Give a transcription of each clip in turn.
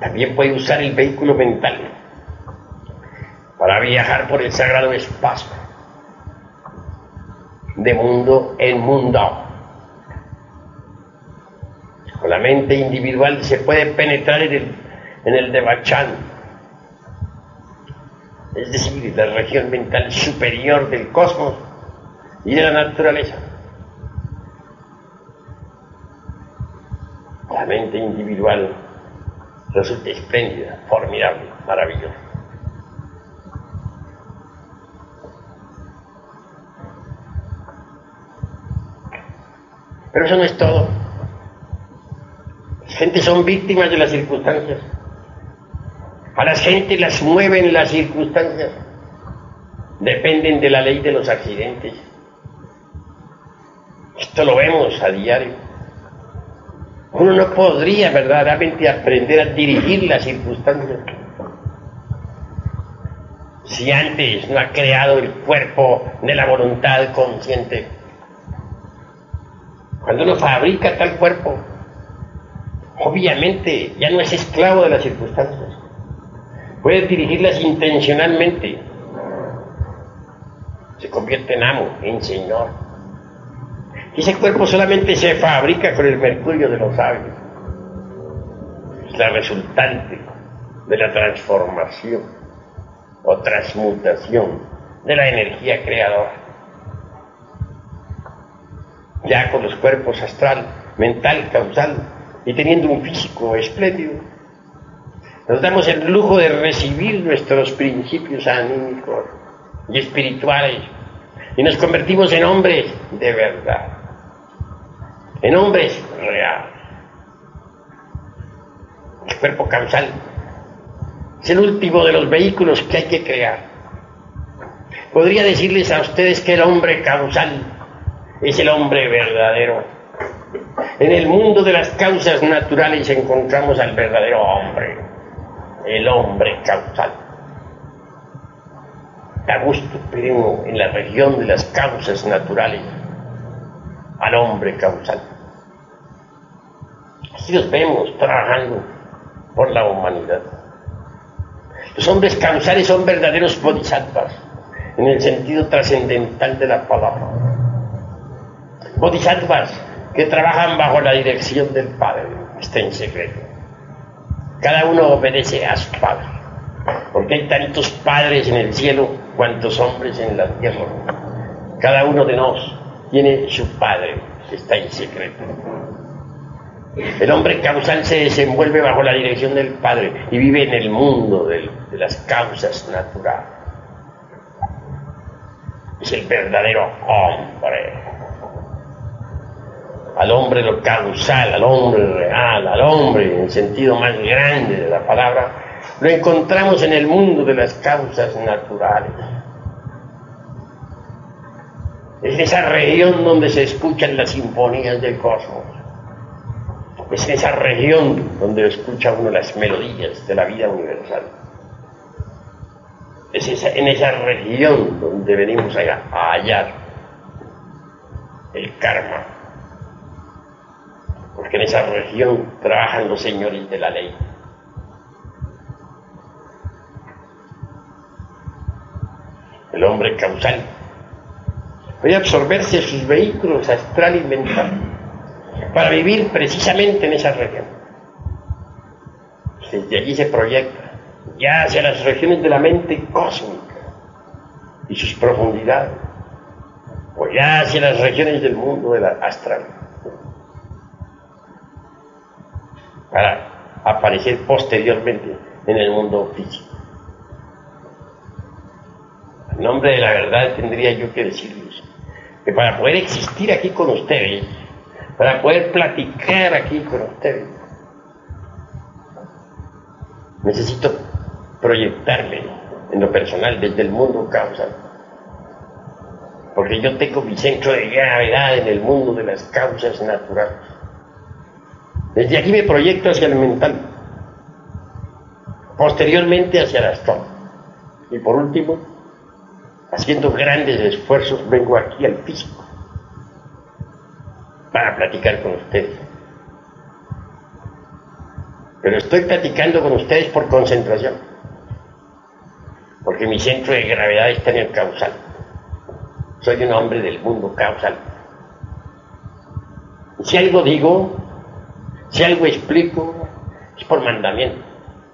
También puede usar el vehículo mental para viajar por el sagrado espacio, de mundo en mundo. Con la mente individual se puede penetrar en el Devachan, es decir, la región mental superior del cosmos y de la naturaleza. La mente individual resulta espléndida, formidable, maravillosa. Pero eso no es todo. Las gentes son víctimas de las circunstancias. A las gentes las mueven las circunstancias. Dependen de la ley de los accidentes. Esto lo vemos a diario. Uno no podría verdaderamente aprender a dirigir las circunstancias si antes no ha creado el cuerpo de la voluntad consciente. Cuando uno fabrica tal cuerpo, obviamente ya no es esclavo de las circunstancias. Puede dirigirlas intencionalmente. Se convierte en amo, en señor. Ese cuerpo solamente se fabrica con el mercurio de los sabios. Es la resultante de la transformación o transmutación de la energía creadora. Ya con los cuerpos astral, mental, causal y teniendo un físico espléndido, nos damos el lujo de recibir nuestros principios anímicos y espirituales y nos convertimos en hombres de verdad, en hombres reales. El cuerpo causal es el último de los vehículos que hay que crear. Podría decirles a ustedes que el hombre causal es el hombre verdadero. En el mundo de las causas naturales encontramos al verdadero hombre, el hombre causal. Da gusto pero en la región de las causas naturales al hombre causal. Así los vemos trabajando por la humanidad. Los hombres causales son verdaderos bodhisattvas en el sentido trascendental de la palabra. Bodhisattvas que trabajan bajo la dirección del Padre, está en secreto. Cada uno obedece a su Padre, porque hay tantos padres en el cielo cuantos hombres en la tierra. Cada uno de nosotros tiene su Padre, que está en secreto. El hombre causal se desenvuelve bajo la dirección del Padre y vive en el mundo de las causas naturales. Es el verdadero hombre. Al hombre lo causal, al hombre real, al hombre en el sentido más grande de la palabra, lo encontramos en el mundo de las causas naturales. Es esa región donde se escuchan las sinfonías del cosmos. Es en esa región donde escucha uno las melodías de la vida universal. Es en esa región donde venimos a hallar el karma. Porque en esa región trabajan los señores de la ley. El hombre causal puede absorberse sus vehículos astral y mental para vivir precisamente en esa región. Desde allí se proyecta ya hacia las regiones de la mente cósmica y sus profundidades, o ya hacia las regiones del mundo de la astral, para aparecer posteriormente en el mundo físico. En nombre de la verdad tendría yo que decirles que para poder existir aquí con ustedes, para poder platicar aquí con ustedes, necesito proyectarme en lo personal desde el mundo causal, porque yo tengo mi centro de gravedad en el mundo de las causas naturales. Desde aquí me proyecto hacia el mental, posteriormente hacia el astral, y por último, haciendo grandes esfuerzos, vengo aquí al físico para platicar con ustedes. Pero estoy platicando con ustedes por concentración, porque mi centro de gravedad está en el causal. Soy un hombre del mundo causal. Si algo digo, si algo explico, es por mandamiento.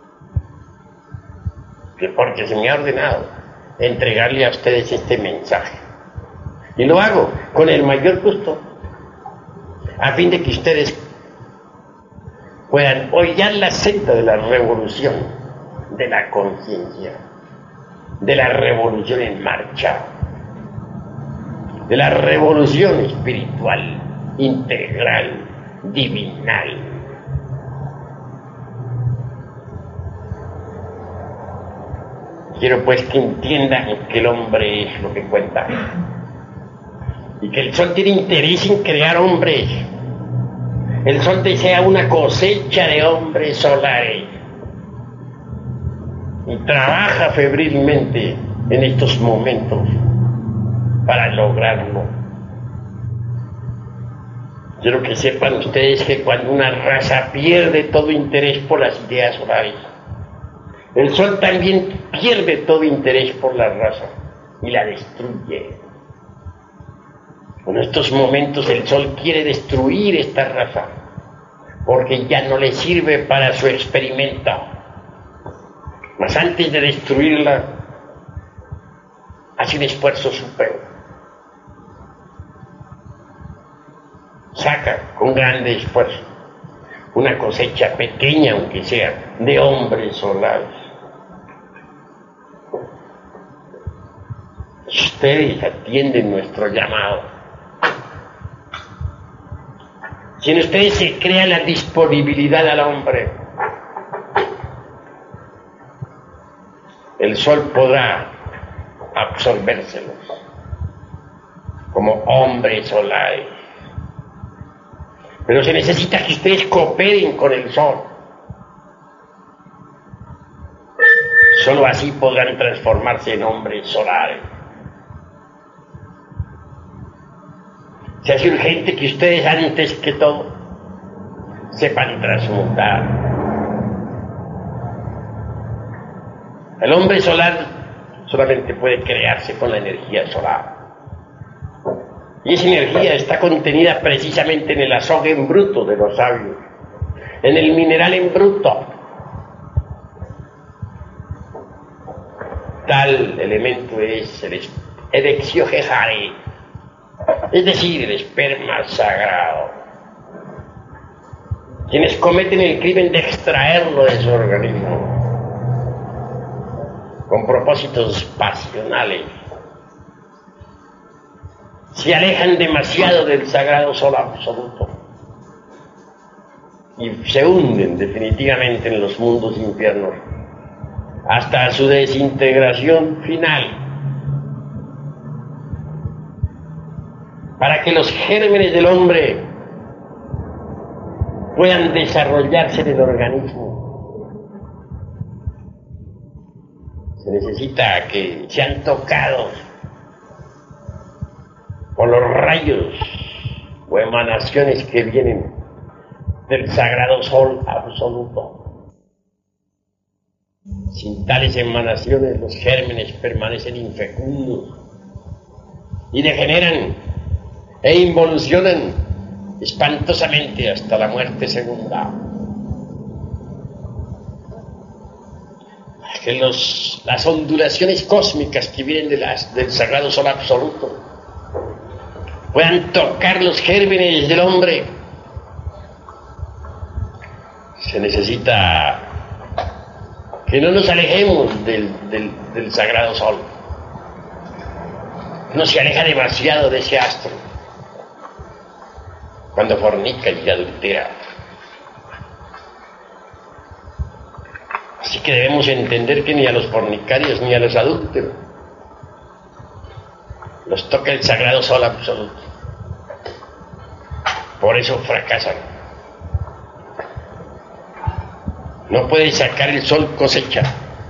Porque se me ha ordenado entregarle a ustedes este mensaje. Y lo hago con el mayor gusto, a fin de que ustedes puedan hollar la senda de la revolución, de la conciencia, de la revolución en marcha, de la revolución espiritual, integral, divinal. Quiero pues que entiendan que el hombre es lo que cuenta y que el sol tiene interés en crear hombres. El sol desea una cosecha de hombres solares y trabaja febrilmente en estos momentos para lograrlo. Quiero que sepan ustedes que cuando una raza pierde todo interés por las ideas solares, el sol también pierde todo interés por la raza y la destruye. En estos momentos el sol quiere destruir esta raza porque ya no le sirve para su experimento. Mas antes de destruirla, hace un esfuerzo supremo. Saca con grande esfuerzo una cosecha pequeña, aunque sea, de hombres solares. Ustedes atienden nuestro llamado. Si en ustedes se crea la disponibilidad al hombre, el sol podrá absorbérselos como hombres solares. Pero se necesita que ustedes cooperen con el sol. Solo así podrán transformarse en hombres solares. Se hace urgente que ustedes, antes que todo, sepan transmutar. El hombre solar solamente puede crearse con la energía solar. Y esa energía está contenida precisamente en el azogue en bruto de los sabios, en el mineral en bruto. Tal elemento es el Edexiogehare, es decir, el esperma sagrado. Quienes cometen el crimen de extraerlo de su organismo con propósitos pasionales se alejan demasiado del sagrado sol absoluto y se hunden definitivamente en los mundos infiernos hasta su desintegración final. Para que los gérmenes del hombre puedan desarrollarse en el organismo, se necesita que sean tocados por los rayos o emanaciones que vienen del sagrado sol absoluto. Sin tales emanaciones, los gérmenes permanecen infecundos y degeneran e involucionan espantosamente hasta la muerte segunda. Que las ondulaciones cósmicas que vienen del sagrado sol absoluto puedan tocar los gérmenes del hombre, se necesita que no nos alejemos del sagrado sol. No se aleja demasiado de ese astro cuando fornica y adultera. Así que debemos entender que ni a los fornicarios ni a los adúlteros los toca el sagrado sol absoluto. Por eso fracasan. No puede sacar el sol cosecha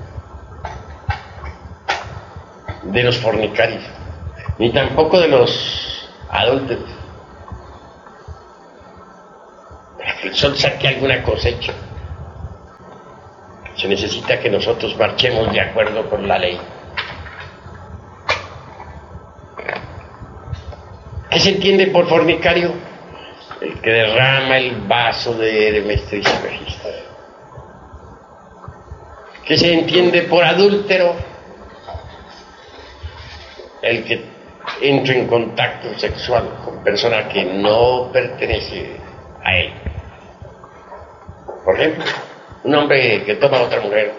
de los fornicarios, ni tampoco de los adúlteros. Para que el sol saque alguna cosecha, Se necesita que nosotros marchemos de acuerdo con la ley. ¿Qué se entiende por fornicario? El que derrama el vaso de Hermes Trismegisto. ¿Qué se entiende por adúltero? El que entra en contacto sexual con persona que no pertenece a él. Por ejemplo, un hombre que toma a otra mujer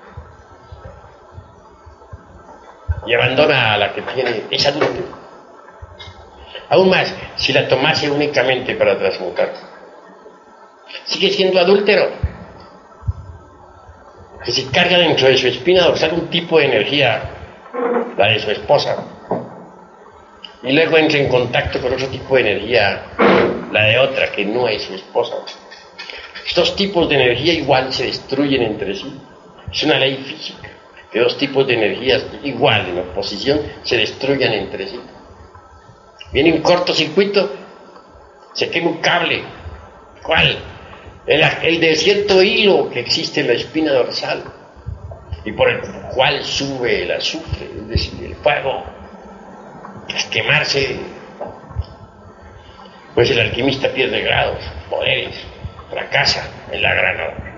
y abandona a la que tiene, es adúltero. Aún más, si la tomase únicamente para transmutar, sigue siendo adúltero. Que se carga dentro de su espina dorsal un tipo de energía, la de su esposa, y luego entra en contacto con otro tipo de energía, la de otra que no es su esposa. Estos tipos de energía igual se destruyen entre sí. Es una ley física, que dos tipos de energías igual en oposición se destruyan entre sí. Viene un cortocircuito, se quema un cable. ¿Cuál? El de cierto hilo que existe en la espina dorsal y por el cual sube el azufre, es decir, el fuego. Al quemarse, pues el alquimista pierde grados, poderes, fracasa en la gran obra.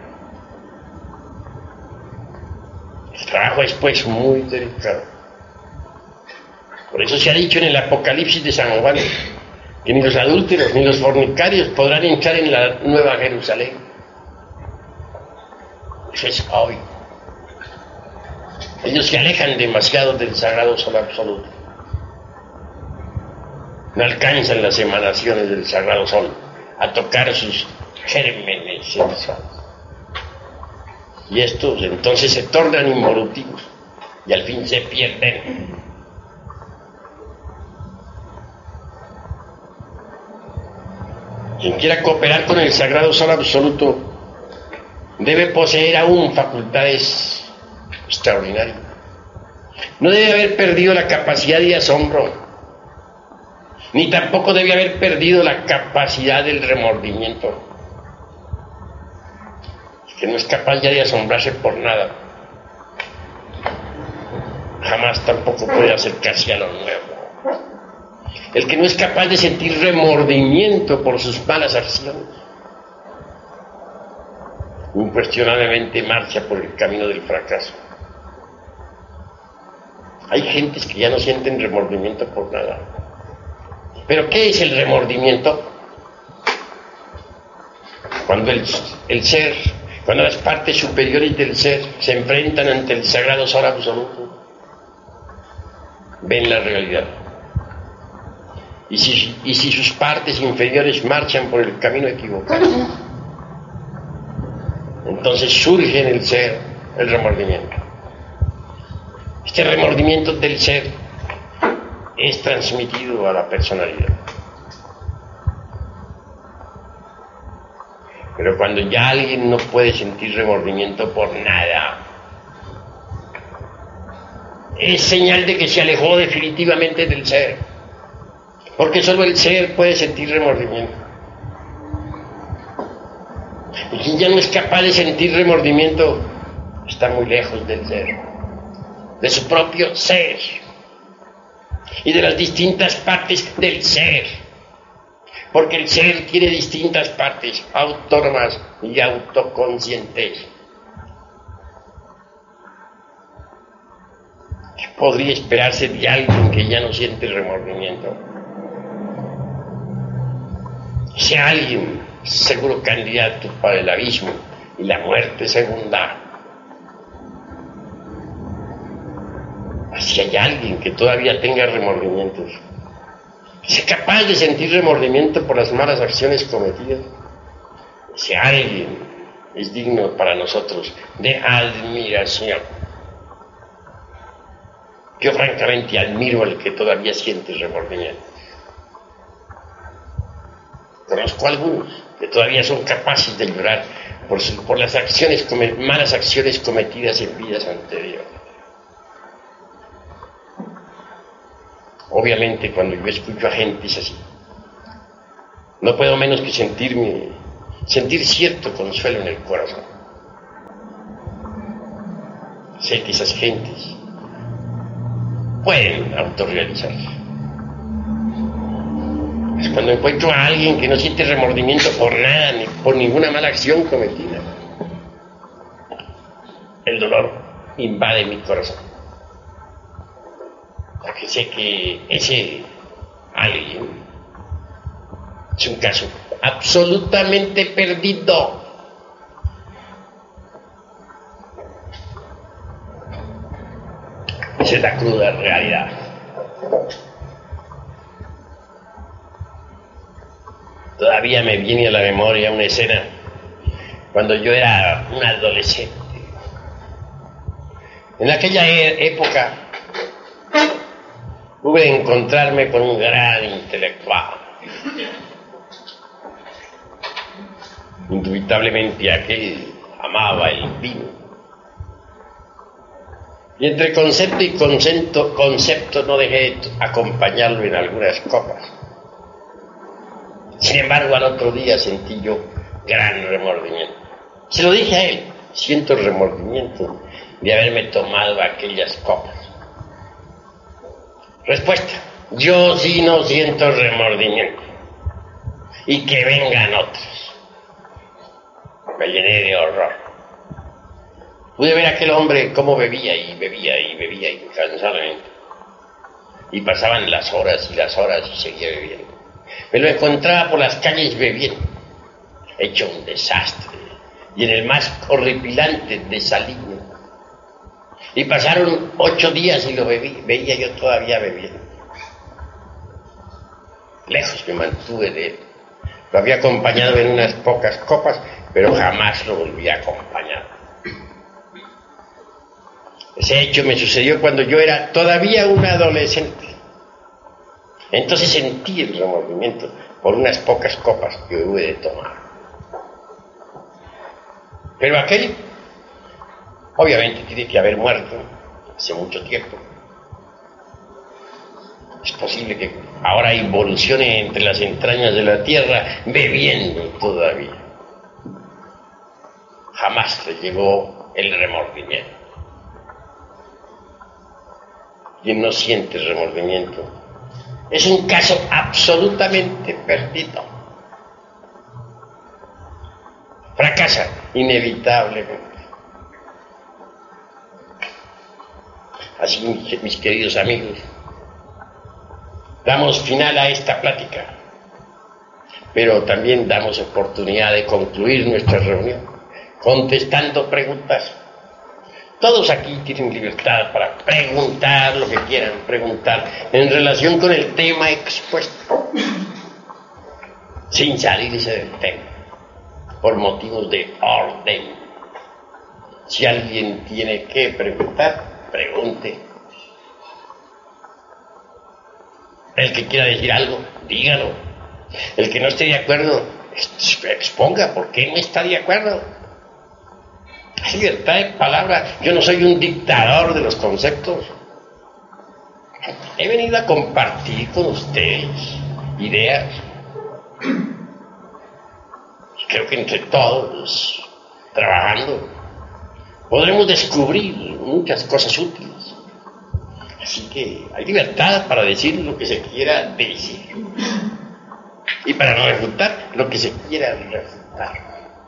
El trabajo es pues muy delicado. Por eso se ha dicho en el Apocalipsis de San Juan que ni los adúlteros ni los fornicarios podrán entrar en la Nueva Jerusalén. Eso es obvio. Ellos se alejan demasiado del sagrado sol absoluto. No alcanzan las emanaciones del sagrado sol a tocar sus gérmenes sensuales. Y estos entonces se tornan involutivos y al fin se pierden. Quien quiera cooperar con el sagrado sol absoluto debe poseer aún facultades extraordinarias. No debe haber perdido la capacidad de asombro, ni tampoco debe haber perdido la capacidad del remordimiento. El que no es capaz ya de asombrarse por nada, jamás tampoco puede acercarse a lo nuevo. El que no es capaz de sentir remordimiento por sus malas acciones, incuestionablemente marcha por el camino del fracaso. Hay gentes que ya no sienten remordimiento por nada. ¿Pero qué es el remordimiento? Cuando el ser, cuando las partes superiores del ser se enfrentan ante el sagrado sol absoluto, ven la realidad. Y si sus partes inferiores marchan por el camino equivocado, entonces surge en el ser el remordimiento. Este remordimiento del ser es transmitido a la personalidad. Pero cuando ya alguien no puede sentir remordimiento por nada, es señal de que se alejó definitivamente del ser. Porque solo el ser puede sentir remordimiento. Y quien ya no es capaz de sentir remordimiento está muy lejos del ser, de su propio ser y de las distintas partes del ser. Porque el ser tiene distintas partes autónomas y autoconscientes. ¿Qué podría esperarse de alguien que ya no siente remordimiento? Ese alguien seguro candidato para el abismo y la muerte segunda. Si hay alguien que todavía tenga remordimientos, que sea capaz de sentir remordimiento por las malas acciones cometidas, ese alguien es digno para nosotros de admiración. Yo francamente admiro al que todavía siente remordimiento. Conozco a algunos que todavía son capaces de llorar por las malas acciones cometidas en vidas anteriores. Obviamente, cuando yo escucho a gentes así, no puedo menos que sentir cierto consuelo en el corazón. sé que esas gentes pueden autorrealizarse. Es cuando encuentro a alguien que no siente remordimiento por nada, ni por ninguna mala acción cometida, el dolor invade mi corazón. Porque sé que ese alguien es un caso absolutamente perdido. Esa es la cruda realidad. Todavía me viene a la memoria una escena cuando yo era un adolescente. En aquella época pude encontrarme con un gran intelectual. Indubitablemente aquel amaba el vino. Y entre concepto y concepto no dejé de acompañarlo en algunas copas. Sin embargo, al otro día sentí yo gran remordimiento. Se lo dije a él, siento remordimiento de haberme tomado aquellas copas. Respuesta, yo sí no siento remordimiento. Y que vengan otros. Me llené de horror. Pude ver a aquel hombre cómo bebía y bebía y bebía incansablemente. Y pasaban las horas y seguía bebiendo. Me lo encontraba por las calles bebiendo, hecho un desastre, y en el más horripilante desaliño. Y pasaron 8 días y lo veía yo todavía bebiendo. Lejos me mantuve de él. Lo había acompañado en unas pocas copas, pero jamás lo volví a acompañar. Ese hecho me sucedió cuando yo era todavía un adolescente. Entonces sentí el remordimiento por unas pocas copas que hube de tomar. Pero aquel, obviamente, tiene que haber muerto hace mucho tiempo. Es posible que ahora involucione entre las entrañas de la tierra bebiendo todavía. Jamás le llegó el remordimiento. Quien no siente remordimiento es un caso absolutamente perdido. Fracasa inevitablemente. Así, mis queridos amigos, damos final a esta plática, pero también damos oportunidad de concluir nuestra reunión contestando preguntas. Todos aquí tienen libertad para preguntar lo que quieran preguntar en relación con el tema expuesto, sin salirse del tema, por motivos de orden. Si alguien tiene que preguntar, pregunte. El que quiera decir algo, dígalo. El que no esté de acuerdo, exponga por qué no está de acuerdo. Hay libertad de palabra. Yo no soy un dictador de los conceptos. He venido a compartir con ustedes ideas. Y creo que entre todos, trabajando, podremos descubrir muchas cosas útiles. Así que hay libertad para decir lo que se quiera decir. Y para no refutar lo que se quiera refutar.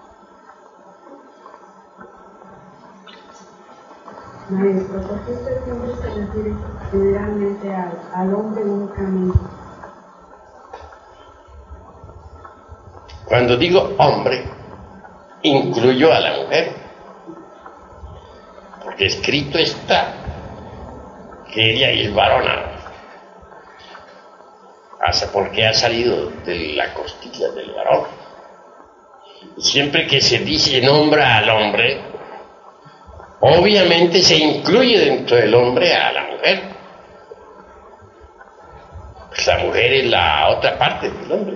Maestro, ¿por qué usted siempre se refiere generalmente al hombre únicamente? Cuando digo hombre, incluyo a la mujer. Porque escrito está que ella es varona. Porque ha salido de la costilla del varón. Y siempre que se dice nombra al hombre, obviamente se incluye dentro del hombre a la mujer. Pues la mujer es la otra parte del hombre.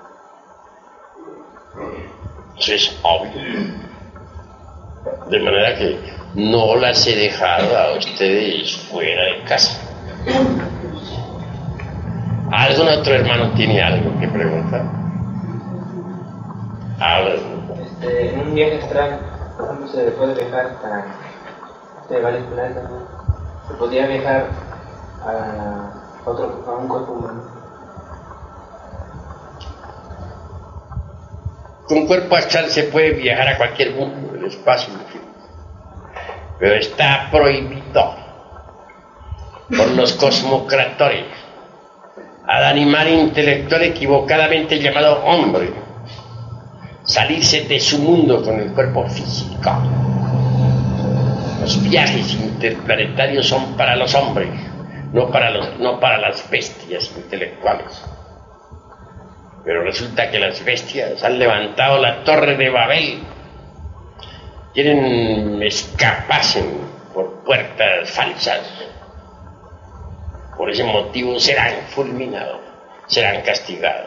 Eso es obvio. De manera que no las he dejado a ustedes fuera de casa. ¿Algún otro hermano tiene algo que preguntar? En un viaje astral, ¿cómo se puede viajar de varios planetas, ¿no? Se podría viajar a un cuerpo humano. Con cuerpo astral se puede viajar a cualquier mundo del espacio, pero está prohibido por los cosmocratores al animal intelectual equivocadamente llamado hombre salirse de su mundo con el cuerpo físico. Los viajes interplanetarios son para los hombres, no para las bestias intelectuales. Pero resulta que las bestias han levantado la torre de Babel, quieren escaparse por puertas falsas. Por ese motivo serán fulminados, serán castigados.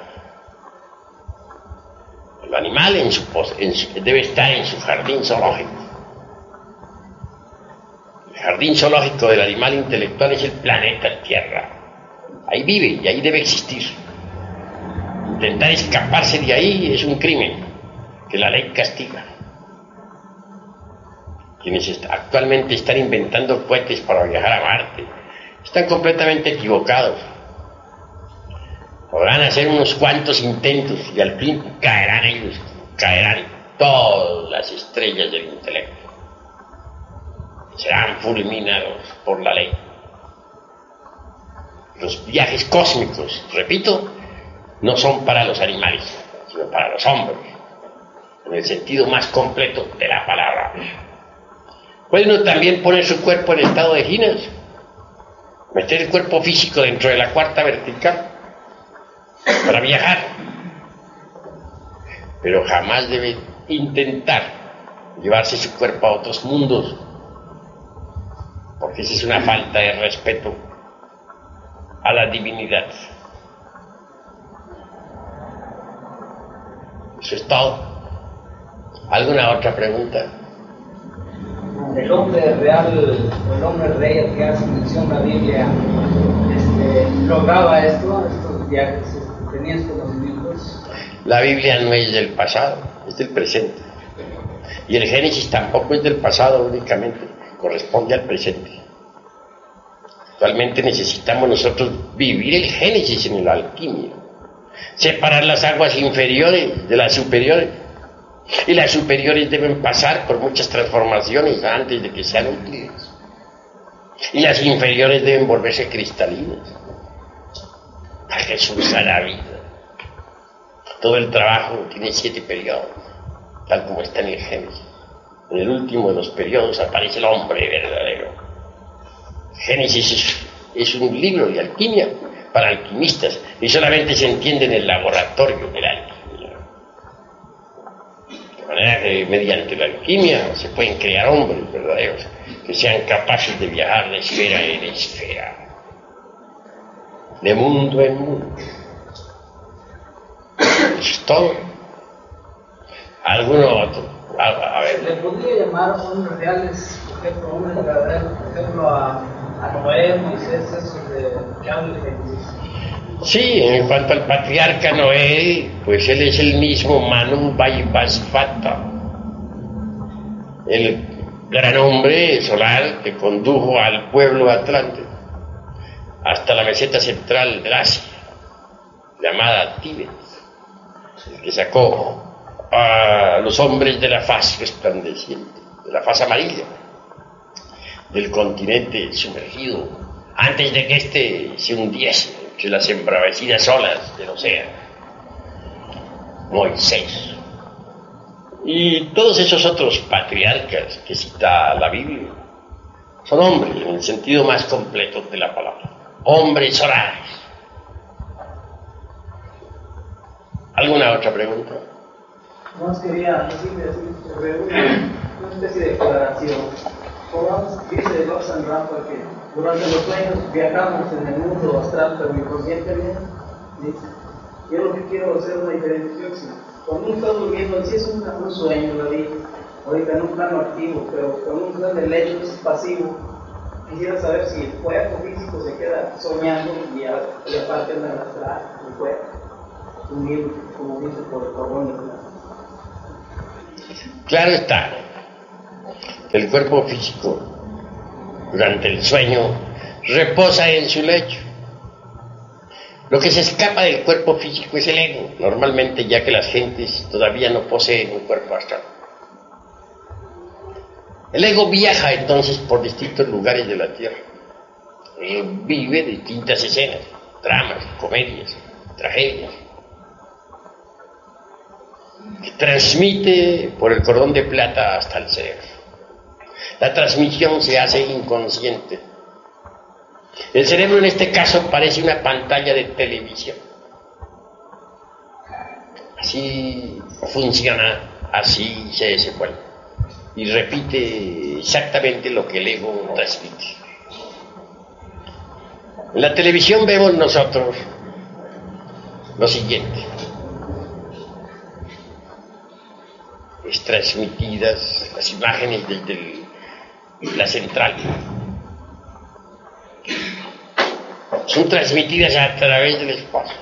El animal debe estar en su jardín zoológico. El jardín zoológico del animal intelectual es el planeta Tierra. Ahí vive y ahí debe existir. Intentar escaparse de ahí es un crimen que la ley castiga. Quienes actualmente están inventando cohetes para viajar a Marte están completamente equivocados. Podrán hacer unos cuantos intentos y al fin caerán ellos, caerán todas las estrellas del intelecto. Serán fulminados por la ley. Los viajes cósmicos, repito, no son para los animales, sino para los hombres, en el sentido más completo de la palabra. Puede uno también poner su cuerpo en estado de ginas, meter el cuerpo físico dentro de la cuarta vertical para viajar, pero jamás debe intentar llevarse su cuerpo a otros mundos, porque esa es una falta de respeto a la divinidad. Eso es todo. ¿Alguna otra pregunta? El hombre real, el hombre rey al que hace mención la Biblia, lograba estos viajes, tenía estos conocimientos. La Biblia no es del pasado, es del presente. Y el Génesis tampoco es del pasado únicamente, corresponde al presente. Actualmente necesitamos nosotros vivir el Génesis en la alquimia, separar las aguas inferiores de las superiores, y las superiores deben pasar por muchas transformaciones antes de que sean útiles, y las inferiores deben volverse cristalinas. A Jesús a la vida. Todo el trabajo tiene 7 periodos, tal como está en el Génesis. En el último de los periodos aparece el hombre verdadero. Génesis es un libro de alquimia para alquimistas y solamente se entiende en el laboratorio de la alquimia. De manera que mediante la alquimia se pueden crear hombres verdaderos que sean capaces de viajar de esfera en esfera, de mundo en mundo. Eso es todo. ¿Alguno otro? A ver. ¿Le podría llamar hombres reales, por ejemplo, hombres verdaderos, por ejemplo, a Noé, Moisés, esos de hablan de Jesús? Sí, en cuanto al patriarca Noé, pues él es el mismo Manu Vaivasvata, el gran hombre solar que condujo al pueblo atlante hasta la meseta central de Asia, llamada Tíbet, que sacó a los hombres de la faz resplandeciente, de la faz amarilla, del continente sumergido, antes de que éste se hundiese entre las embravecidas olas del océano. Moisés y todos esos otros patriarcas que cita la Biblia son hombres en el sentido más completo de la palabra, hombres solares. ¿Alguna otra pregunta? No, quería decirle una especie de declaración. Como dice Lobsang Rampa que durante los sueños viajamos en el mundo astral, pero inconscientemente. Yo lo que quiero hacer una diferenciación. Cuando uno está durmiendo, sí es un sueño, lo vi, ahorita en un plano activo, pero cuando uno está en el lecho es pasivo. Quisiera saber si el cuerpo físico se queda soñando y aparte en el astral, el cuerpo, unido, como dice por Bonnie. Claro está, el cuerpo físico durante el sueño, reposa en su lecho. Lo que se escapa del cuerpo físico es el ego, normalmente, ya que las gentes todavía no poseen un cuerpo astral. El ego viaja entonces por distintos lugares de la Tierra. Vive distintas escenas, dramas, comedias, tragedias. Que transmite por el cordón de plata hasta el cerebro. La transmisión se hace inconsciente. El cerebro en este caso parece una pantalla de televisión. Así funciona, así se desenvuelve. Y repite exactamente lo que el ego transmite. En la televisión vemos nosotros lo siguiente. Es transmitidas las imágenes desde la central. Son transmitidas a través del espacio.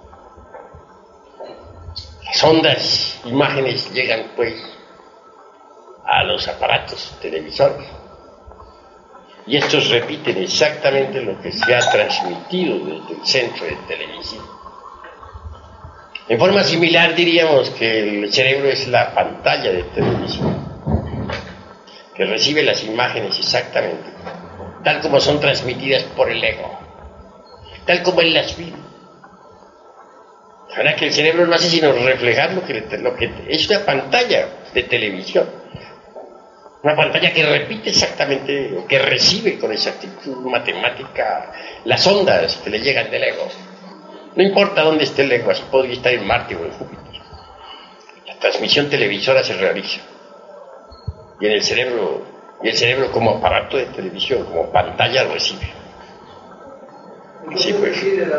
Las ondas, imágenes llegan pues a los aparatos televisores y estos repiten exactamente lo que se ha transmitido desde el centro de televisión. En forma similar diríamos que el cerebro es la pantalla de televisión que recibe las imágenes exactamente tal como son transmitidas por el ego, tal como él las vive. La verdad que el cerebro no hace sino reflejar lo que es una pantalla de televisión. Una pantalla que repite exactamente, o que recibe con exactitud matemática las ondas que le llegan del ego. No importa dónde esté el ego, así podría estar en Marte o en Júpiter. La transmisión televisora se realiza. Y el cerebro como aparato de televisión, como pantalla recibe. Sí, pues.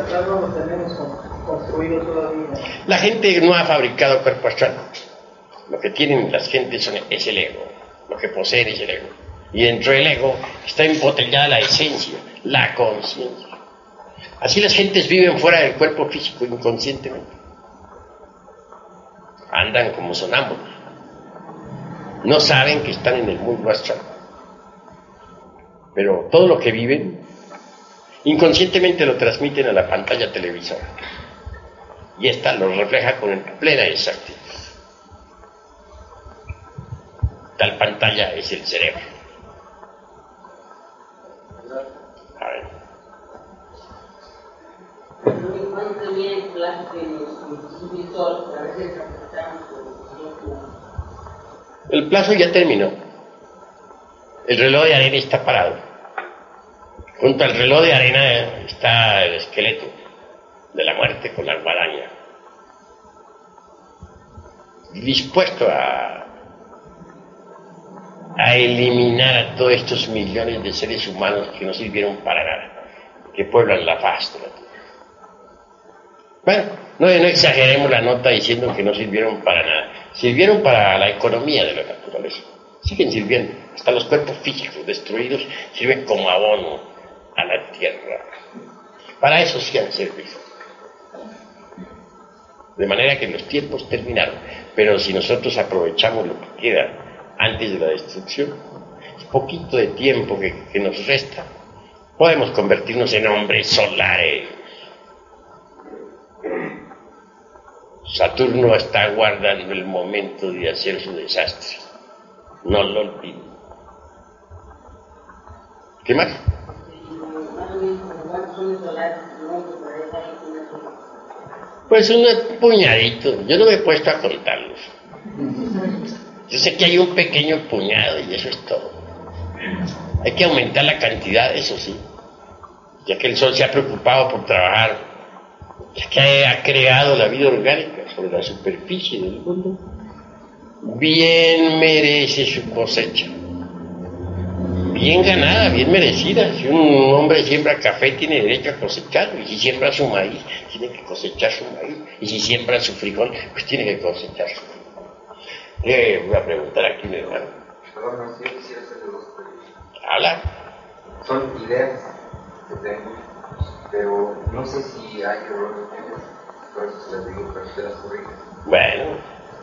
La gente no ha fabricado cuerpo astral. Lo que tienen las gentes es el ego. Lo que poseen es el ego. Y dentro del ego está embotellada la esencia, la conciencia. Así las gentes viven fuera del cuerpo físico inconscientemente. Andan como sonámbulos. No saben que están en el mundo astral. Pero todo lo que viven, inconscientemente lo transmiten a la pantalla televisora. Y esta lo refleja con plena exactitud. Tal pantalla es el cerebro. A ver. El plazo ya terminó. El reloj de arena está parado. Junto al reloj de arena está el esqueleto de la muerte con la guadaña, dispuesto a eliminar a todos estos millones de seres humanos que no sirvieron para nada, que pueblan la faz de la tierra. Bueno, no exageremos la nota diciendo que no sirvieron para nada. Sirvieron para la economía de la naturaleza. Siguen sirviendo. Hasta los cuerpos físicos destruidos sirven como abono a la tierra. Para eso sí han servido. De manera que los tiempos terminaron. Pero si nosotros aprovechamos lo que queda antes de la destrucción, es poquito de tiempo que nos resta, podemos convertirnos en hombres solares. Saturno está aguardando el momento de hacer su desastre. No lo olviden. ¿Qué más? Pues un puñadito. Yo no me he puesto a contarlos. Yo sé que hay un pequeño puñado y eso es todo. Hay que aumentar la cantidad, eso sí. Ya que el Sol se ha preocupado por trabajar, ya que ha creado la vida orgánica sobre la superficie del mundo, bien merece su cosecha. Bien ganada, bien merecida. Si un hombre siembra café, tiene derecho a cosecharlo. Y si siembra su maíz, tiene que cosechar su maíz. Y si siembra su frijol, pues tiene que cosechar su frijol. Voy a preguntar aquí, mi hermano. Perdón, si yo quisiera hacerle dos preguntas. Habla. Son ideas que tengo, pero no sé si hay errores en ellas. Por eso se las digo, para que se las corrija. Bueno.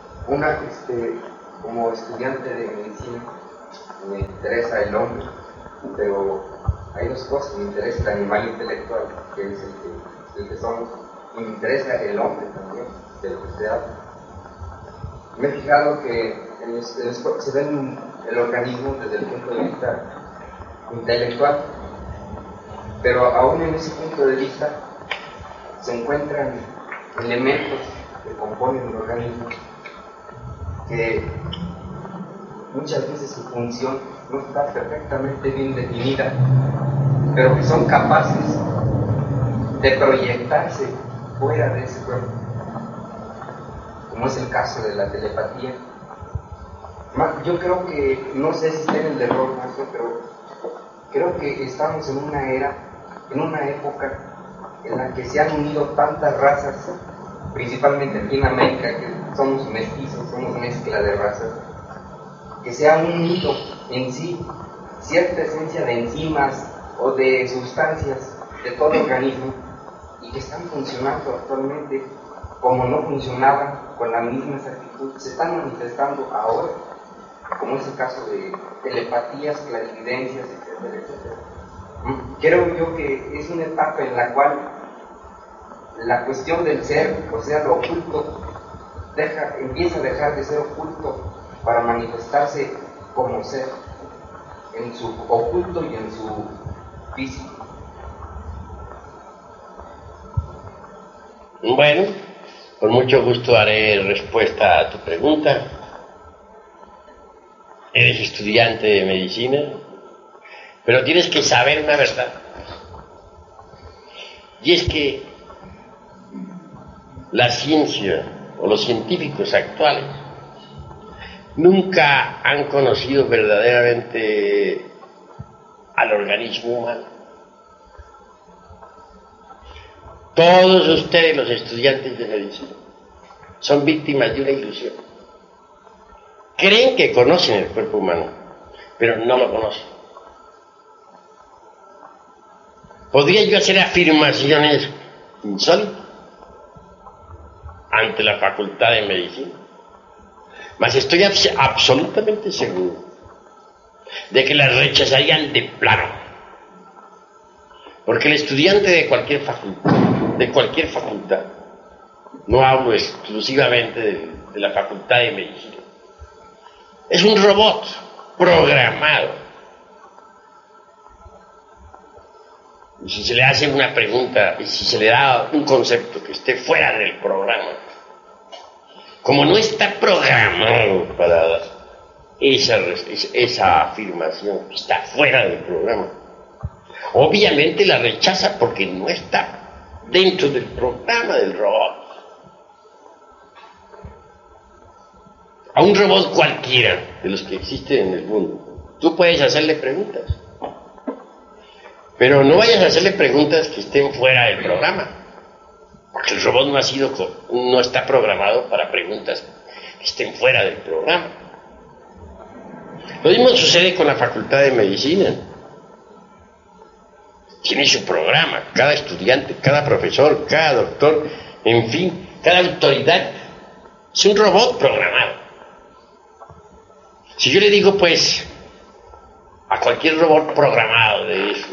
Una, como estudiante de medicina, me interesa el hombre, pero hay dos cosas. Me interesa el animal intelectual, que es el que somos, y me interesa el hombre también, de lo que se habla. Me he fijado que se ve el organismo desde el punto de vista intelectual, pero aún en ese punto de vista se encuentran elementos que componen el organismo que muchas veces su función no está perfectamente bien definida, pero que son capaces de proyectarse fuera de ese cuerpo, como es el caso de la telepatía. Yo creo que, no sé si está en el error, pero creo que estamos en una era, en una época en la que se han unido tantas razas, principalmente aquí en América, que somos mestizos, somos mezcla de razas, que se han unido en sí cierta esencia de enzimas o de sustancias de todo organismo y que están funcionando actualmente como no funcionaban con la misma exactitud, se están manifestando ahora, como es el caso de telepatías, clarividencias, etcétera, etcétera. Creo yo que es una etapa en la cual la cuestión del ser, o sea, lo oculto, empieza a dejar de ser oculto para manifestarse como ser, en su oculto y en su físico. Bueno, con mucho gusto daré respuesta a tu pregunta. Eres estudiante de medicina, pero tienes que saber una verdad. Y es que la ciencia o los científicos actuales nunca han conocido verdaderamente al organismo humano. Todos ustedes, los estudiantes de medicina, son víctimas de una ilusión. Creen que conocen el cuerpo humano, pero no lo conocen. ¿Podría yo hacer afirmaciones insólitas ante la Facultad de Medicina? Mas estoy absolutamente seguro de que las rechazarían de plano. Porque el estudiante de cualquier facultad, no hablo exclusivamente de la Facultad de Medicina, es un robot programado. Y si se le hace una pregunta y si se le da un concepto que esté fuera del programa, como no está programado para esa afirmación, está fuera del programa, obviamente la rechaza porque no está dentro del programa del robot. A un robot cualquiera de los que existen en el mundo, tú puedes hacerle preguntas, pero no vayas a hacerle preguntas que estén fuera del programa, porque el robot no está programado para preguntas que estén fuera del programa. Lo mismo sucede con la Facultad de Medicina. Tiene su programa, cada estudiante, cada profesor, cada doctor, en fin, cada autoridad es un robot programado. Si yo le digo, pues, a cualquier robot programado de eso,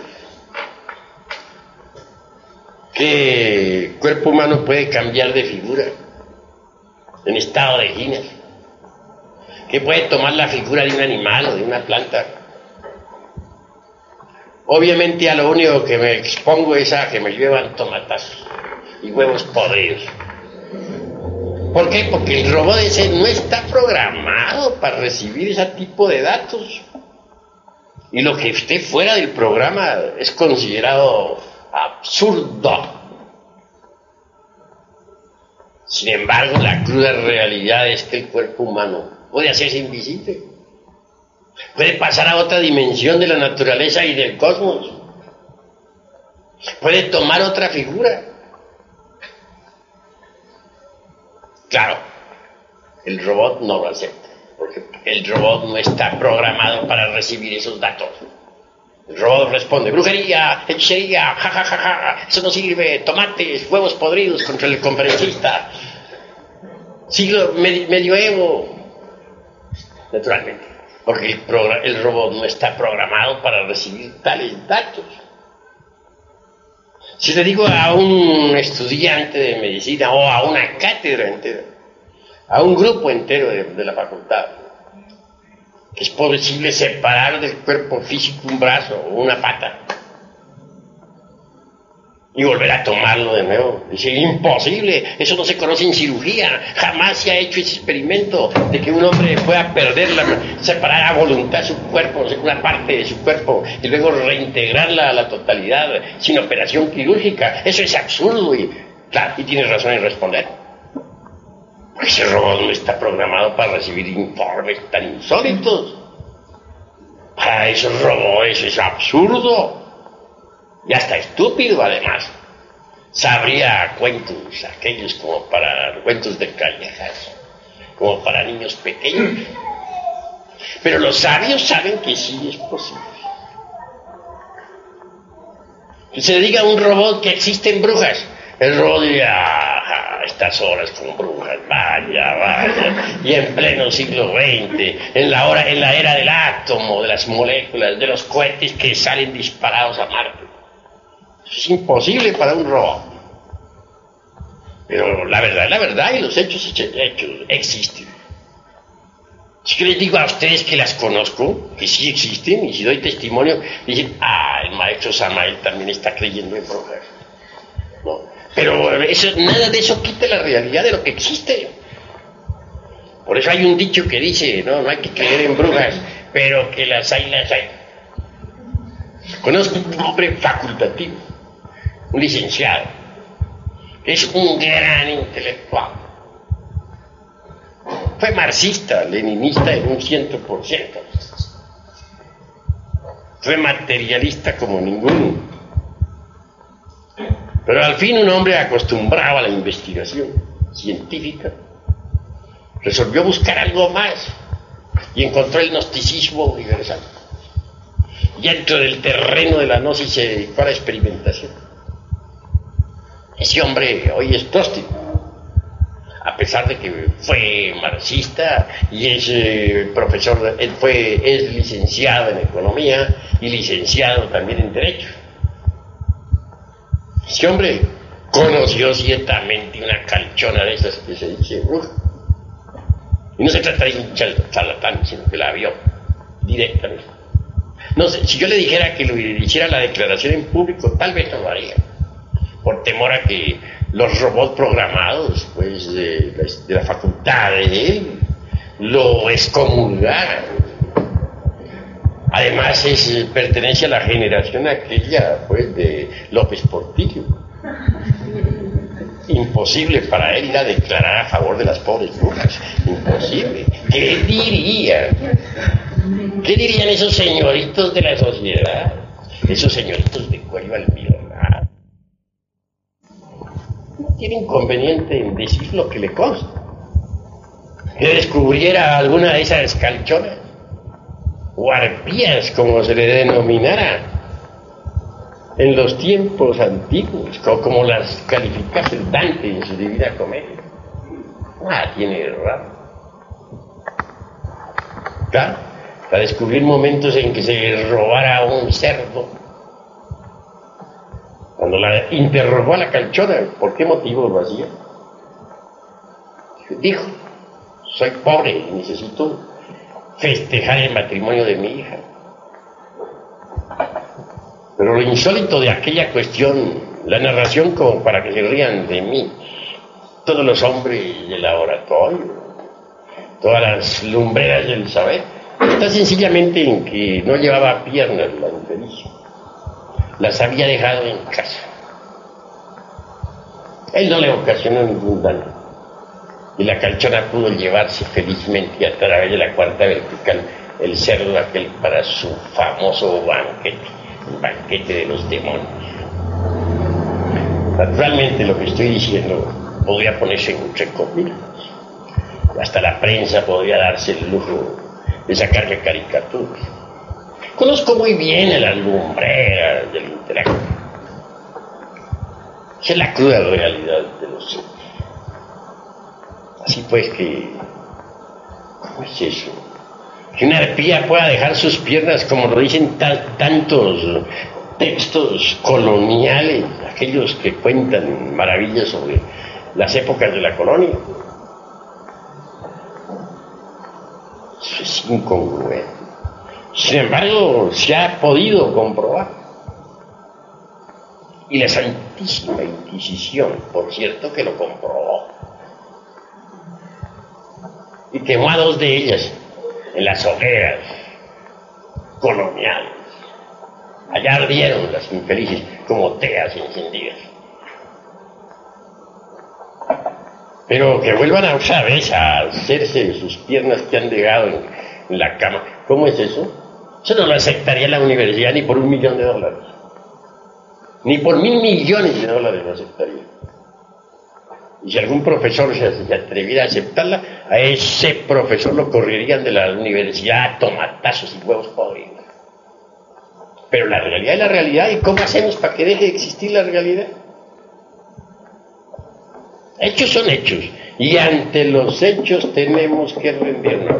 que el cuerpo humano puede cambiar de figura en estado de ginas, que puede tomar la figura de un animal o de una planta, obviamente a lo único que me expongo es a que me llevan tomatazos y huevos podridos. ¿Por qué? Porque el robot ese no está programado para recibir ese tipo de datos. Y lo que esté fuera del programa es considerado absurdo. Sin embargo, la cruda realidad es que el cuerpo humano puede hacerse invisible. Puede pasar a otra dimensión de la naturaleza y del cosmos. Puede tomar otra figura. Claro, el robot no lo acepta, porque el robot no está programado para recibir esos datos. El robot responde: brujería, hechicería, jajajaja, eso no sirve, tomates, huevos podridos contra el conferencista. Siglo medioevo, naturalmente. porque el robot no está programado para recibir tales datos. Si le digo a un estudiante de medicina o a una cátedra entera, a un grupo entero de la facultad, que es posible separar del cuerpo físico un brazo o una pata y volver a tomarlo de nuevo, dice, imposible, eso no se conoce en cirugía, jamás se ha hecho ese experimento de que un hombre pueda separar a voluntad su cuerpo, una parte de su cuerpo, y luego reintegrarla a la totalidad sin operación quirúrgica. Eso es absurdo, y claro, y tienes razón en responder. Ese robot no está programado para recibir informes tan insólitos. Para esos robots eso es absurdo. Y hasta estúpido, además. Sabría cuentos, aquellos como para cuentos de callejas, como para niños pequeños. Pero los sabios saben que sí es posible. Que se diga a un robot que existen brujas, el robot dirá, a estas horas con brujas, vaya, y en pleno siglo XX, en la era del átomo, de las moléculas, de los cohetes que salen disparados a Marte. Es imposible para un robot. Pero la verdad, y los hechos existen. Si yo les digo a ustedes que las conozco, que sí existen, y si doy testimonio, dicen, el maestro Samael también está creyendo en brujas. No, pero nada de eso quita la realidad de lo que existe. Por eso hay un dicho que dice, no hay que creer en brujas, pero que las hay. Conozco un hombre facultativo, un licenciado, que es un gran intelectual. Fue marxista, leninista en un 100%. Fue materialista como ninguno. Pero al fin un hombre acostumbrado a la investigación científica resolvió buscar algo más y encontró el gnosticismo universal. Y dentro del terreno de la gnosis se dedicó a la experimentación. Ese hombre hoy es gnóstico, a pesar de que fue marxista y es profesor, es licenciado en economía y licenciado también en derecho. Ese hombre conoció ciertamente una calchona de esas que se dice bruja. Y no se trata de un charlatán, sino que la vio directamente. No sé, si yo le dijera que lo hiciera la declaración en público, tal vez no lo haría, por temor a que los robots programados, pues, de la facultad de él, lo excomulgaran. Además, pertenece a la generación aquella, pues, de López Portillo. Imposible para él ir a declarar a favor de las pobres brujas. Imposible. ¿Qué dirían? ¿Qué dirían esos señoritos de la sociedad? Esos señoritos de cuello almidonado. No tiene inconveniente en decir lo que le consta. Que descubriera alguna de esas calchonas, o arpías, como se le denominara en los tiempos antiguos, como las calificase Dante en su Divina Comedia. Tiene raro. Claro, a descubrir momentos en que se robara un cerdo. Cuando la interrogó a la calchona, ¿por qué motivo lo hacía? Dijo, soy pobre y necesito festejar el matrimonio de mi hija. Pero lo insólito de aquella cuestión, la narración como para que se rían de mí, todos los hombres del laboratorio, todas las lumbreras del saber, está sencillamente en que no llevaba piernas la infeliz. Las había dejado en casa. Él no le ocasionó ningún daño. Y la calchona pudo llevarse felizmente a través de la cuarta vertical el cerdo aquel para su famoso banquete, el banquete de los demonios. Naturalmente lo que estoy diciendo podría ponerse en récord. Hasta la prensa podría darse el lujo de sacarle caricaturas. Conozco muy bien a las lumbreras del intelecto. Esa es la cruda realidad de los hechos. Así pues que, ¿cómo es eso? que una arpía pueda dejar sus piernas, como lo dicen tantos textos coloniales, aquellos que cuentan maravillas sobre las épocas de la colonia. Eso es incongruente. Sin embargo, se ha podido comprobar. Y la Santísima Inquisición, por cierto, que lo comprobó. Y quemó a 2 de ellas en las hogueras coloniales. Allá ardieron las infelices como teas encendidas. Pero que vuelvan a otra vez a hacerse de sus piernas que han dejado en la cama. ¿Cómo es eso? Eso no lo aceptaría la universidad ni por $1.000.000. Ni por $1.000.000.000 lo aceptaría. Y si algún profesor se atreviera a aceptarla, a ese profesor lo correrían de la universidad a tomatazos y huevos podridos. Pero la realidad es la realidad. ¿Y cómo hacemos para que deje de existir la realidad? Hechos son hechos. Y ante los hechos tenemos que rendirnos.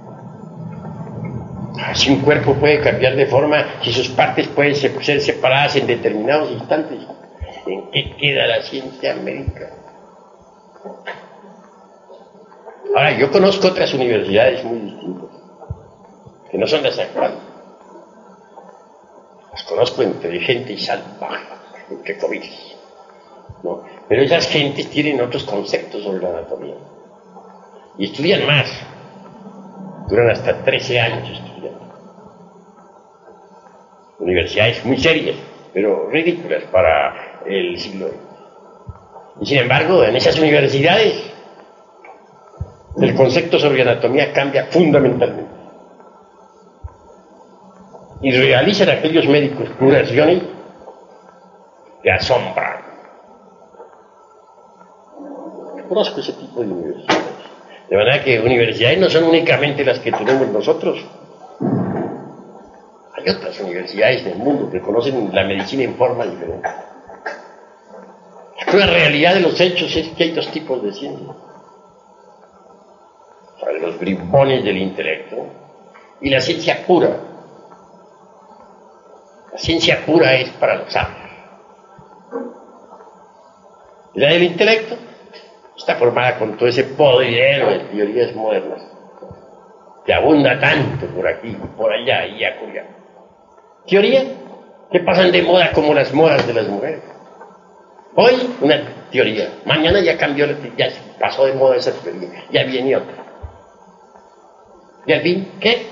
Si un cuerpo puede cambiar de forma, si sus partes pueden ser separadas en determinados instantes, ¿en qué queda la ciencia médica? Ahora, yo conozco otras universidades muy distintas, que no son las actuales. Las conozco entre gente salvaje, entre comillas, ¿no? Pero esas gentes tienen otros conceptos sobre la anatomía. Y estudian más. Duran hasta 13 años estudiando. Universidades muy serias, pero ridículas para el siglo XX. Y sin embargo, en esas universidades, el concepto sobre anatomía cambia fundamentalmente. Y realizan aquellos médicos curaciones que asombran. Conozco ese tipo de universidades. De manera que universidades no son únicamente las que tenemos nosotros. Hay otras universidades del mundo que conocen la medicina en forma diferente. La realidad de los hechos es que hay 2 tipos de ciencia. Los bribones del intelecto y la ciencia pura. La ciencia pura es para los sabios. La del intelecto está formada con todo ese poderío de teorías modernas que abunda tanto por aquí, por allá y acullá. Teoría que pasan de moda como las modas de las mujeres. Hoy una teoría, mañana ya cambió, ya pasó de moda esa teoría, ya viene otra. ¿Y al fin qué?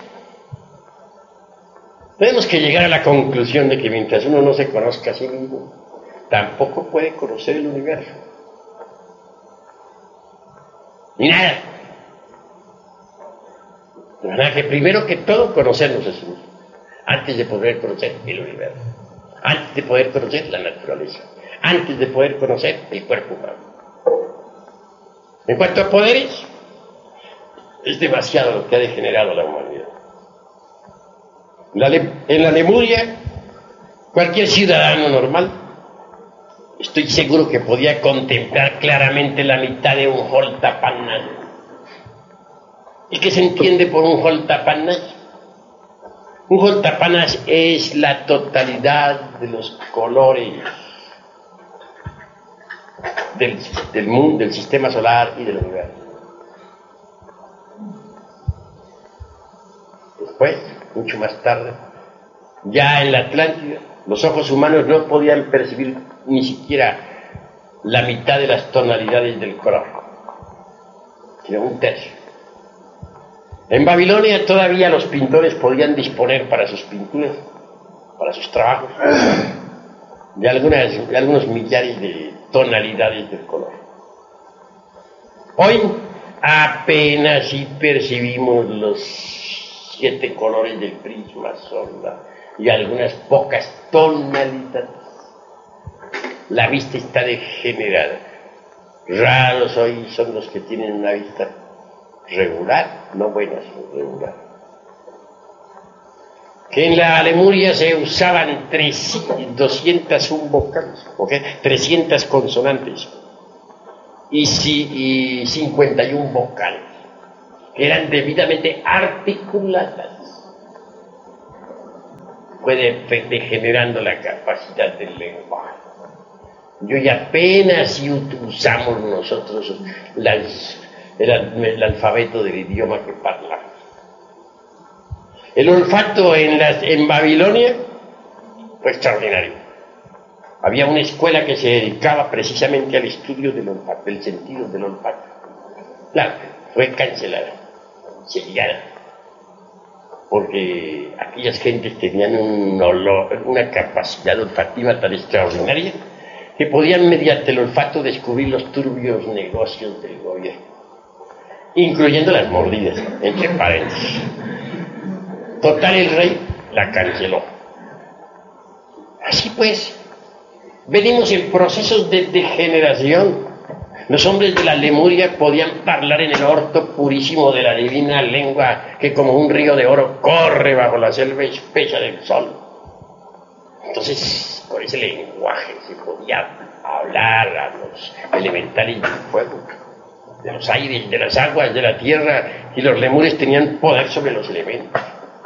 Tenemos que llegar a la conclusión de que mientras uno no se conozca a sí mismo, tampoco puede conocer el universo. Ni nada. De manera que primero que todo conocernos a sí mismo, antes de poder conocer el universo, antes de poder conocer la naturaleza, antes de poder conocer el cuerpo humano. En cuanto a poderes, es demasiado lo que ha degenerado la humanidad. En la Lemuria, cualquier ciudadano normal, estoy seguro que podía contemplar claramente la mitad de un Holtapanay. ¿Y qué se entiende por un Holtapanay? Un Holtapanay es la totalidad de los colores del mundo, del sistema solar y del universo. Después, mucho más tarde, ya en la Atlántida, los ojos humanos no podían percibir ni siquiera la mitad de las tonalidades del color, sino 1/3. En Babilonia todavía los pintores podían disponer para sus pinturas, para sus trabajos, de algunos millares de tonalidades del color. Hoy apenas si percibimos los 7 colores del prisma sonda y algunas pocas tonalidades. La vista está degenerada. Raros hoy son los que tienen una vista regular, no buena, sino regular. Que en la Lemuria se usaban 201 vocales, ¿okay? 300 consonantes y 51 vocales. que eran debidamente articuladas, fue degenerando la capacidad del lenguaje. Y hoy apenas si usamos nosotros el alfabeto del idioma que parlament. El olfato en Babilonia fue extraordinario. Había una escuela que se dedicaba precisamente al estudio del olfato, del sentido del olfato. Claro, fue cancelada, sellada, porque aquellas gentes tenían un olor, una capacidad olfativa tan extraordinaria que podían mediante el olfato descubrir los turbios negocios del gobierno, incluyendo las mordidas, entre paréntesis. Total, el rey la canceló. Así pues, venimos en procesos de degeneración. Los hombres de la Lemuria podían hablar en el orto purísimo de la divina lengua que como un río de oro corre bajo la selva espesa del sol. Entonces, con ese lenguaje se podía hablar a los elementales del fuego, de los aires, de las aguas, de la tierra, y los lemures tenían poder sobre los elementos.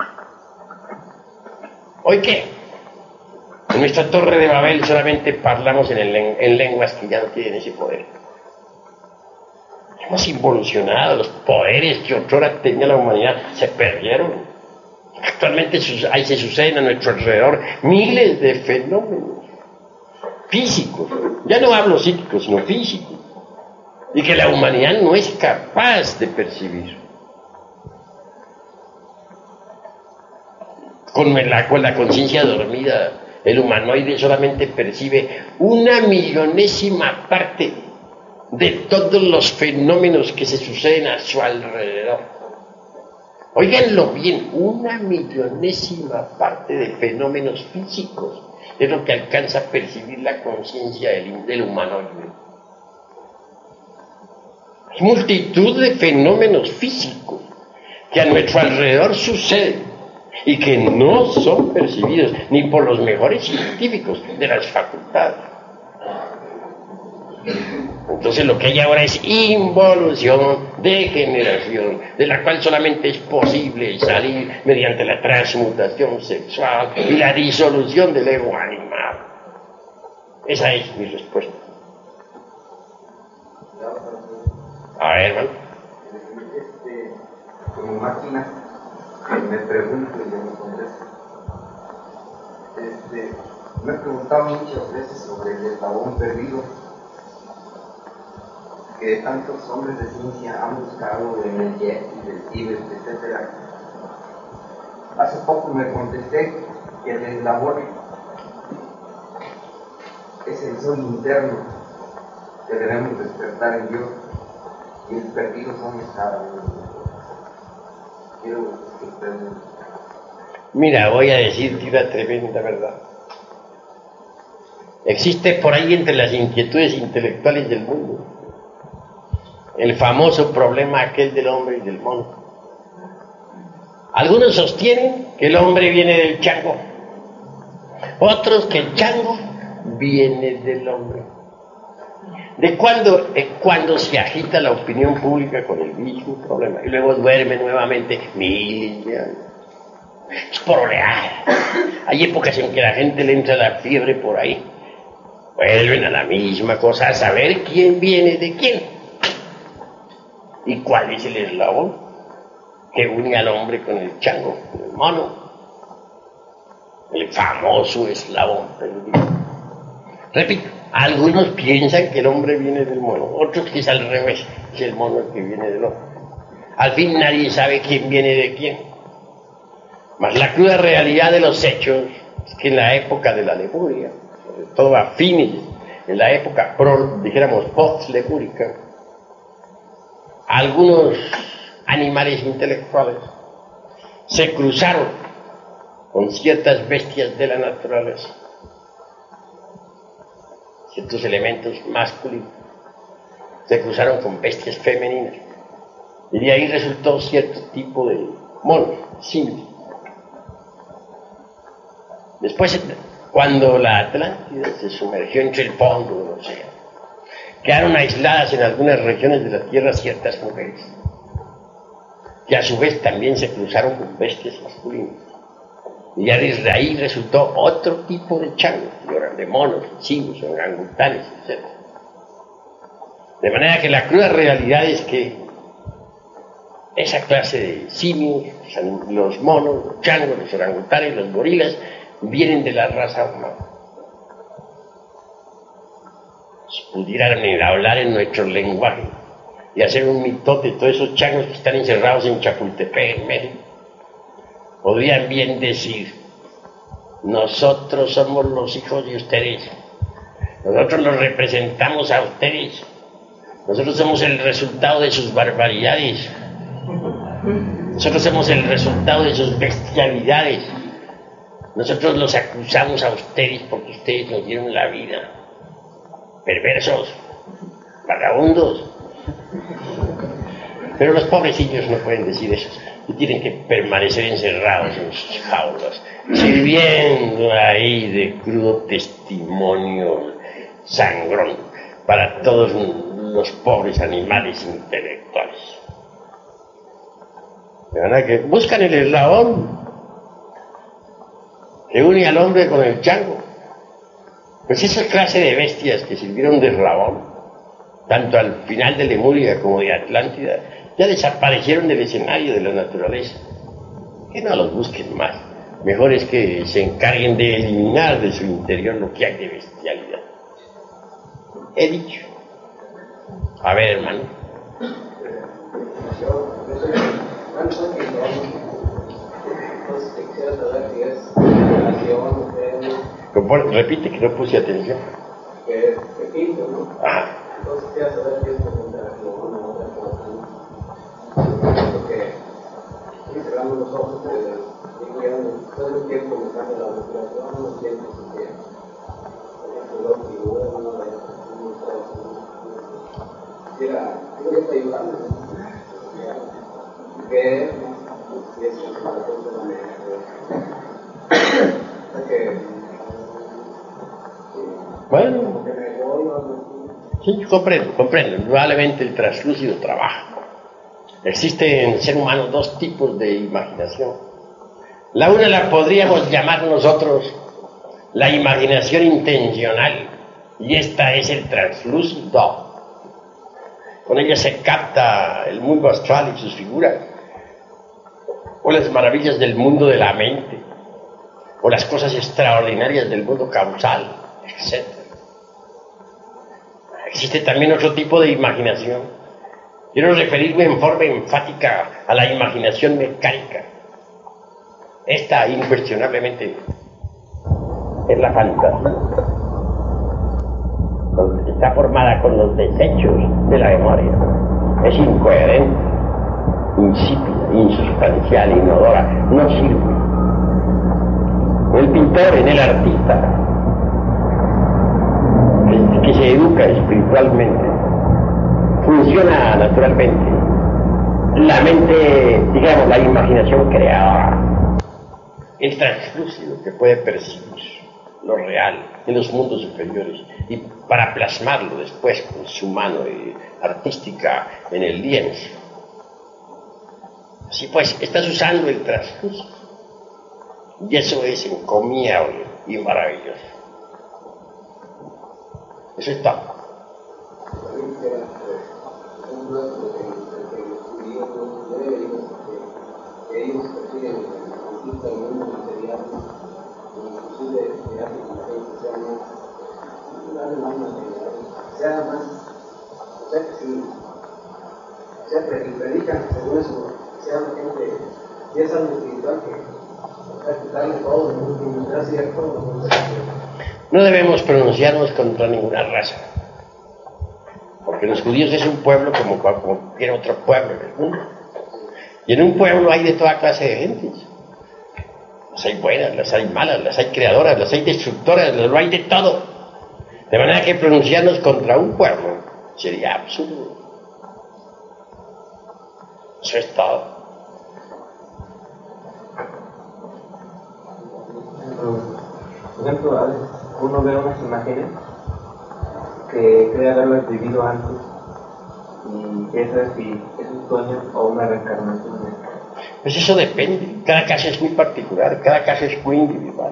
¿Hoy qué? En nuestra torre de Babel solamente hablamos en lenguas que ya no tienen ese poder. Hemos involucionado, los poderes que otrora tenía la humanidad se perdieron. Actualmente se suceden a nuestro alrededor miles de fenómenos físicos, ya no hablo psíquicos, sino físicos, y que la humanidad no es capaz de percibir. Con la conciencia dormida, el humanoide solamente percibe 1/millonésima parte de todos los fenómenos que se suceden a su alrededor. Óiganlo bien, 1/millonésima parte de fenómenos físicos es lo que alcanza a percibir la conciencia del humanoide. Hay multitud de fenómenos físicos que a nuestro alrededor suceden y que no son percibidos ni por los mejores científicos de las facultades. Entonces lo que hay ahora es involución, degeneración, de la cual solamente es posible salir mediante la transmutación sexual y la disolución del ego animal. Esa es mi respuesta. A ver, hermano. Como máquina, me pregunto y yo me contesto. Me he preguntado muchas veces sobre el eslabón perdido que tantos hombres de ciencia han buscado en el Yeti, del Tíbet, etc. Hace poco me contesté que el eslabón es el sol interno que debemos despertar en Dios y el perdido son estados. Quiero que ustedes... Mira, voy a decirte una tremenda verdad. Existe por ahí entre las inquietudes intelectuales del mundo el famoso problema aquel del hombre y del mono. Algunos sostienen que el hombre viene del chango, otros que el chango viene del hombre. ¿De cuándo en cuando se agita la opinión pública con el mismo problema y luego duerme nuevamente miles de años? Es por oleadas. Hay épocas en que la gente le entra la fiebre por ahí. Vuelven a la misma cosa, a saber quién viene de quién. ¿Y cuál es el eslabón que une al hombre con el chango, con el mono? El famoso eslabón perdido. Repito, algunos piensan que el hombre viene del mono, otros que es al revés, es el mono el que viene del hombre. Al fin nadie sabe quién viene de quién. Mas la cruda realidad de los hechos es que en la época de la Lemuria, sobre todo a fines, en la época, dijéramos, post-lemúrica, algunos animales intelectuales se cruzaron con ciertas bestias de la naturaleza, ciertos elementos masculinos, se cruzaron con bestias femeninas, y de ahí resultó cierto tipo de mono, simio. Después, cuando la Atlántida se sumergió entre el fondo del océano, quedaron aisladas en algunas regiones de la Tierra ciertas mujeres. que a su vez también se cruzaron con bestias masculinas. Y ya desde ahí resultó otro tipo de changos, de monos, chinos, orangutanes, etc. De manera que la cruda realidad es que esa clase de simios, los monos, los changos, los orangutanes, los gorilas, vienen de la raza humana. Si pudieran hablar en nuestro lenguaje y hacer un mitote de todos esos changos que están encerrados en Chapultepec, en México, podrían bien decir: nosotros somos los hijos de ustedes, nosotros los representamos a ustedes, nosotros somos el resultado de sus barbaridades, nosotros somos el resultado de sus bestialidades, nosotros los acusamos a ustedes porque ustedes nos dieron la vida. Perversos, vagabundos. Pero los pobrecillos no pueden decir eso y tienen que permanecer encerrados en sus jaulas, sirviendo ahí de crudo testimonio sangrón para todos los pobres animales intelectuales. De manera que buscan el eslabón que une al hombre con el chango. Pues esa clase de bestias que sirvieron de eslabón, tanto al final de Lemuria como de Atlántida, ya desaparecieron del escenario de la naturaleza. Que no los busquen más. Mejor es que se encarguen de eliminar de su interior lo que hay de bestialidad. He dicho. A ver, hermano. Repite, que no puse atención. Repito, ¿no? Ajá. Entonces quería saber qué es interacción con otra cosa. Porque estoy cerrando los ojos, digo ya todo el tiempo me cambia la respiración, no siento que dos figuras, no vaya quisiera ayudarme, que es para todo el Bueno, sí, comprendo. Probablemente el translúcido trabaja. Existen en el ser humano dos tipos de imaginación. La una la podríamos llamar nosotros la imaginación intencional, y esta es el translúcido. Con ella se capta el mundo astral y sus figuras, o las maravillas del mundo de la mente, o las cosas extraordinarias del mundo causal, etc. Existe también otro tipo de imaginación. Quiero referirme en forma enfática a la imaginación mecánica. Esta, incuestionablemente, es la fantasía. Está formada con los desechos de la memoria. Es incoherente, insípida, insustancial, inodora, no sirve. En el pintor, en el artista, que se educa espiritualmente, funciona naturalmente la mente, digamos, la imaginación creadora, el translúcido que puede percibir lo real en los mundos superiores y para plasmarlo después con su mano artística en el lienzo. Así pues, estás usando el translúcido y eso es encomiable y maravilloso. Eso está. Ellos persiguen el conquista del mundo material, inclusive que hace que la gente sea más, o sea que si predican según eso, sea una gente, y es algo espiritual que darle todo, no debemos pronunciarnos contra ninguna raza, porque los judíos es un pueblo como cualquier otro pueblo en el mundo. Y en un pueblo hay de toda clase de gentes. Las hay buenas, las hay malas, las hay creadoras, las hay destructoras, lo hay de todo. De manera que pronunciarnos contra un pueblo sería absurdo. Eso es todo. Por ejemplo, a veces uno ve unas imágenes que cree haberlas vivido antes y piensa si es un sueño o una reencarnación de Pues eso depende, cada caso es muy particular, cada caso es muy individual.